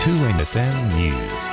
2NFM News.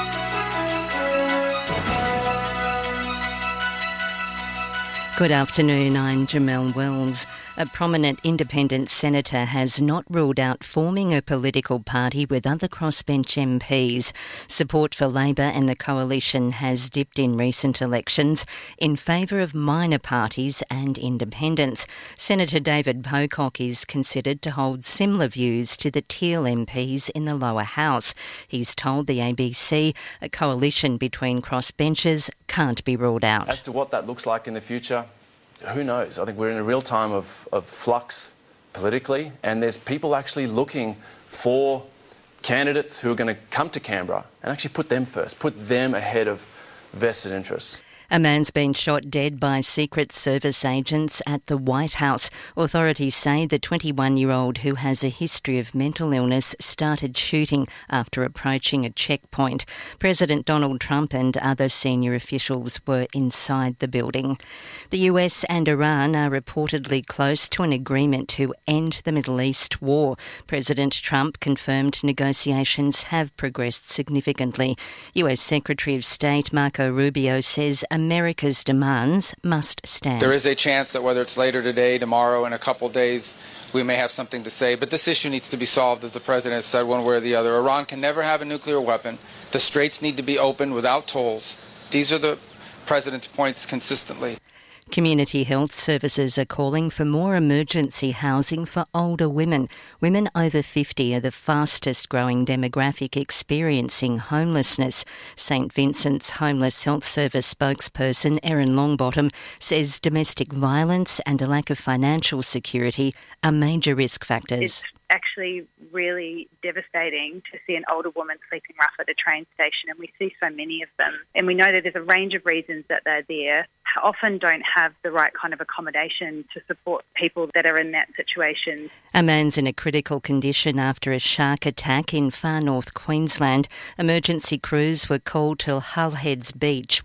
Good afternoon, I'm Jamelle Wells. A prominent independent senator has not ruled out forming a political party with other crossbench MPs. Support for Labor and the coalition has dipped in recent elections in favour of minor parties and independents. Senator David Pocock is considered to hold similar views to the Teal MPs in the lower house. He's told the ABC a coalition between crossbenchers can't be ruled out. As to what that looks like in the future, who knows? I think we're in a real time of flux politically, and there's people actually looking for candidates who are going to come to Canberra and actually put them first, put them ahead of vested interests. A man's been shot dead by Secret Service agents at the White House. Authorities say the 21-year-old who has a history of mental illness started shooting after approaching a checkpoint. President Donald Trump and other senior officials were inside the building. The US and Iran are reportedly close to an agreement to end the Middle East war. President Trump confirmed negotiations have progressed significantly. US Secretary of State Marco Rubio says America's demands must stand. There is a chance that whether it's later today, tomorrow, in a couple of days, we may have something to say. But this issue needs to be solved, as the President has said, one way or the other. Iran can never have a nuclear weapon. The straits need to be opened without tolls. These are the President's points consistently. Community health services are calling for more emergency housing for older women. Women over 50 are the fastest growing demographic experiencing homelessness. St Vincent's Homeless Health Service spokesperson Erin Longbottom says domestic violence and a lack of financial security are major risk factors. It's actually really devastating to see an older woman sleeping rough at a train station, and we see so many of them. And we know that there's a range of reasons that they're there. Often don't have the right kind of accommodation to support people that are in that situation. A man's in a critical condition after a shark attack in far north Queensland. Emergency crews were called to Hull Heads Beach,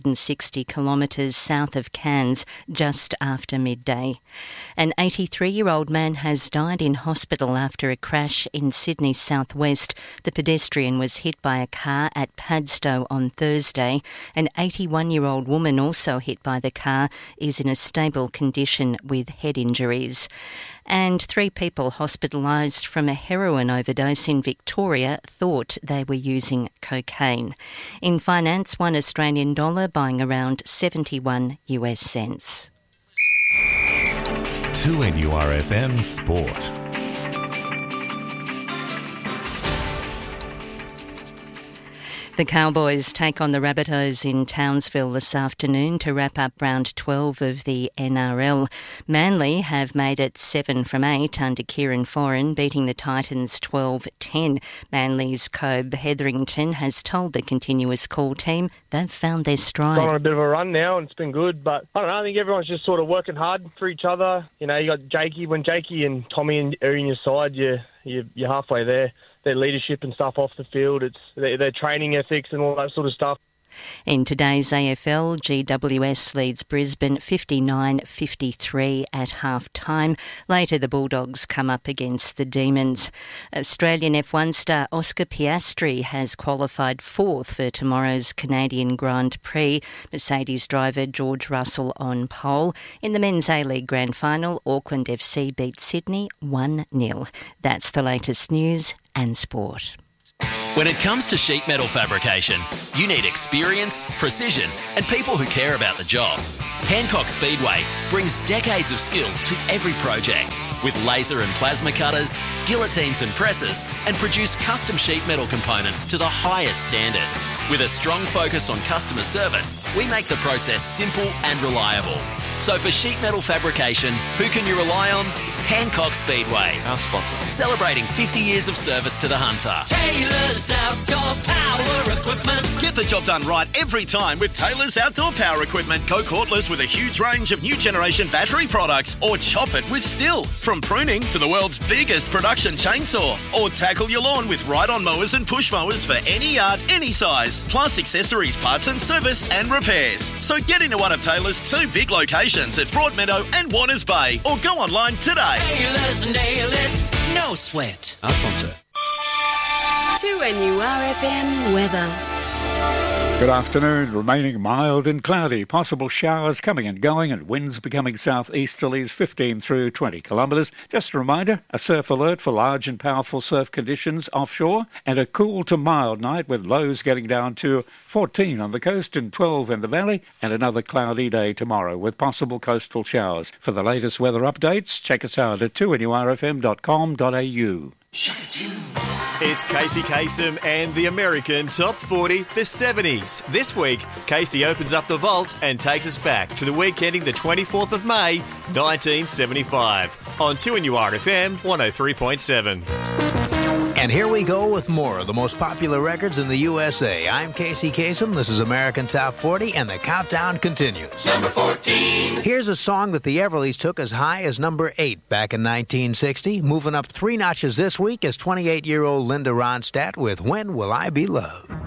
160 kilometres south of Cairns, just after midday. An 83-year-old man has died in hospital after a crash in Sydney's southwest. The pedestrian was hit by a car at Padstow on Thursday. An 81-year-old woman also hit by the car is in a stable condition with head injuries. And 3 people hospitalised from a heroin overdose in Victoria thought they were using cocaine. In finance, one Australian dollar buying around 71 US cents. 2NURFM Sport. The Cowboys take on the Rabbitohs in Townsville this afternoon to wrap up round 12 of the NRL. Manly have made it 7 from 8 under Kieran Foran, beating the Titans 12-10. Manly's Cobe Hetherington has told the Continuous Call team they've found their stride. Gone on a bit of a run now and it's been good, but I don't know, I think everyone's just sort of working hard for each other. You know, you got Jakey. When Jakey and Tommy are in your side, you're halfway there. Their leadership and stuff off the field, it's their training ethics and all that sort of stuff. In today's AFL, GWS leads Brisbane 59-53 at half-time. Later, the Bulldogs come up against the Demons. Australian F1 star Oscar Piastri has qualified 4th for tomorrow's Canadian Grand Prix. Mercedes driver George Russell on pole. In the Men's A-League Grand Final, Auckland FC beat Sydney 1-0. That's the latest news and sport. When it comes to sheet metal fabrication, you need experience, precision, and people who care about the job. Hancock Speedway brings decades of skill to every project with laser and plasma cutters, guillotines and presses, and produce custom sheet metal components to the highest standard. With a strong focus on customer service, we make the process simple and reliable. So for sheet metal fabrication, who can you rely on? Hancock Speedway, Our sponsor. celebrating 50 years of service to the hunter. Taylor's Outdoor Power Equipment. Get the job done right every time with Taylor's Outdoor Power Equipment. Go cordless with a huge range of new generation battery products, or chop it with Stihl. From pruning to the world's biggest production chainsaw, or tackle your lawn with ride-on mowers and push mowers for any yard, any size, plus accessories, parts and service and repairs. So get into one of Taylor's 2 big locations at Broadmeadow and Warners Bay, or go online today. Taylor's nail it, no sweat. Our sponsor. 2 2NURFM weather. Good afternoon. Remaining mild and cloudy. Possible showers coming and going and winds becoming southeasterlies 15 through 20 kilometres. Just a reminder, a surf alert for large and powerful surf conditions offshore and a cool to mild night with lows getting down to 14 on the coast and 12 in the valley, and another cloudy day tomorrow with possible coastal showers. For the latest weather updates, check us out at 2NURFM.com.au. It's Casey Kasem and the American Top 40, the 70s. This week, Casey opens up the vault and takes us back to the week ending the 24th of May, 1975, on 2NURFM 103.7. And here we go with more of the most popular records in the USA. I'm Casey Kasem, this is American Top 40, and the countdown continues. Number 14. Here's a song that the Everlys took as high as number 8 back in 1960, moving up 3 notches this week is 28-year-old Linda Ronstadt with When Will I Be Loved?